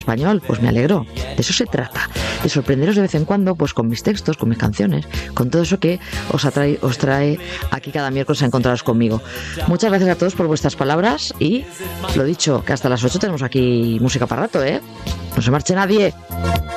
español, pues me alegro. De eso se trata, de sorprenderos de vez en cuando, pues con mis textos, con mis canciones, con todo eso que os trae aquí cada miércoles a encontraros conmigo. Muchas gracias a todos por vuestras palabras y lo dicho, que hasta las 8 tenemos aquí música para rato, ¿eh? No se marche nadie.